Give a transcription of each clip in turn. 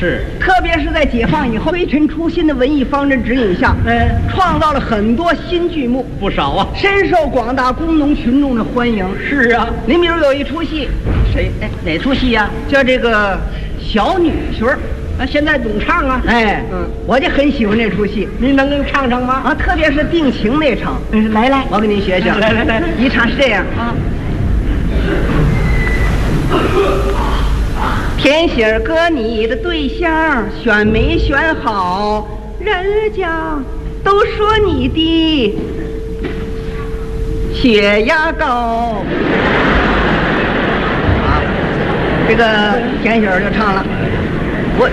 是， 特别是在解放以后，推陈出新的文艺方针指引下，创造了很多新剧目， 不少啊， 深受广大工农群众的欢迎。 是啊， 您比如有一出戏， 哪出戏呀？ 叫这个小女婿儿。 现在总唱啊， 我就很喜欢这出戏。 您能唱唱吗？ 啊，特别是定情那场。 来， 我给您学学。 来， 一场是这样啊。天心儿哥，你的对象选没选好？人家都说你的血压高。这个天心儿就唱了。我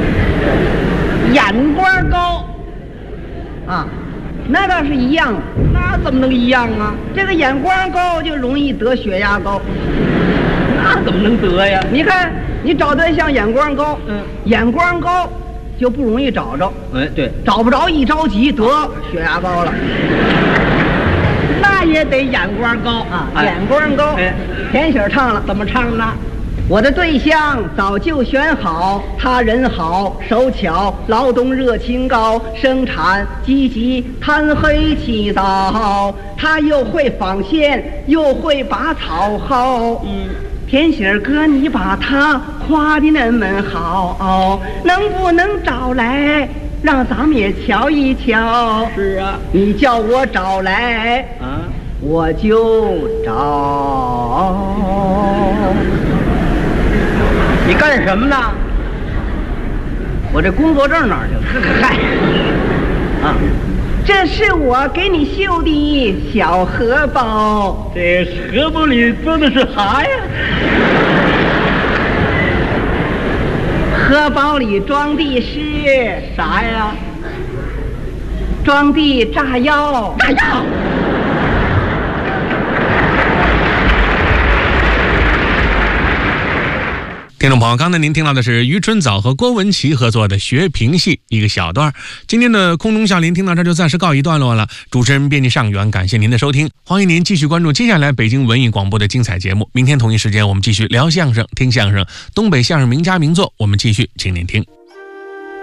眼光高啊，那倒是一样， 那怎么能一样啊？ 这个眼光高就容易得血压高， 那怎么能得呀？ 你看，你找对象眼光高，眼光高就不容易找着， 对， 找不着一着急得血压高了， 那也得眼光高啊，眼光高。田喜唱了， 怎么唱呢？ 我的对象早就选好，他人好手巧，劳动热情高，生产积极，贪黑起早，他又会纺线，又会拔草蒿。田喜儿哥，你把他夸的那么好，能不能找来让咱们也瞧一瞧？ 是啊， 你叫我找来啊， 我就找。 你干什么呢？ 我这工作证哪儿去了？嗨，啊，这是我给你绣的小荷包。 这荷包里装的是啥呀？ 荷包里装的是啥呀？ 装的炸药。 炸药。 听众朋友，刚才您听到的是于春藻和郭文琪合作的学评戏一个小段。今天的空中笑林听到这就暂时告一段落了。主持人编辑尚远，感谢您的收听，欢迎您继续关注接下来北京文艺广播的精彩节目。明天同一时间我们继续聊相声、听相声，东北相声名家名作，我们继续请您听。